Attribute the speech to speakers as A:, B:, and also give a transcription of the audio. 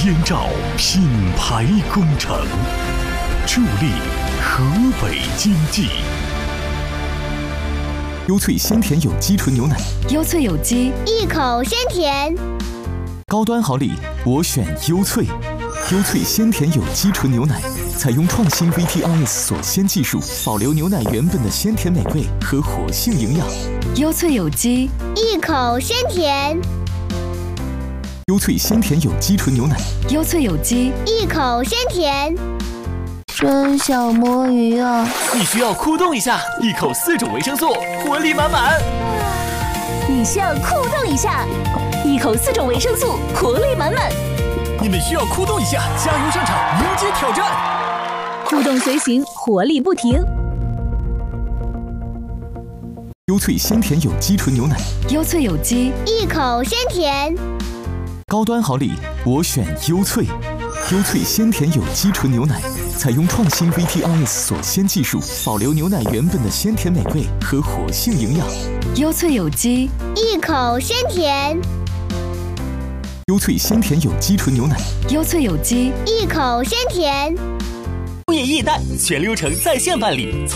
A: 建造品牌工程，助力河北经济。
B: 优萃鲜甜有机纯牛奶，
C: 优萃有机，
D: 一口鲜甜。
B: 高端好礼，我选优萃。优萃鲜甜有机纯牛奶，采用创新 VTRS 锁鲜技术，保留牛奶原本的鲜甜美味和活性营养。
C: 优萃有机，
D: 一口鲜甜。
B: 优萃鲜甜有机纯牛奶，
C: 优萃有机，
D: 一口鲜甜。
E: 真想摸鱼啊！
F: 你需要酷动一下，一口4种维生素，活力满满。
G: 你需要酷动一下，一口4种维生素，活力满满。
F: 你们需要酷动一下，加油上场，迎接挑战。
G: 酷动随行，活力不停。
B: 优萃鲜甜有机纯牛奶，
C: 优萃有机，
D: 一口鲜甜。
B: 高端好礼，我选优萃。优萃鲜甜有机纯牛奶，采用创新 VTRS 锁鲜技术，保留牛奶原本的鲜甜美味和活性营养。
C: 优萃有机，
D: 一口鲜甜。
B: 优萃鲜甜有机纯牛奶，
C: 优萃有机，
D: 一口鲜甜。
F: 物业易贷，全流程在线办理。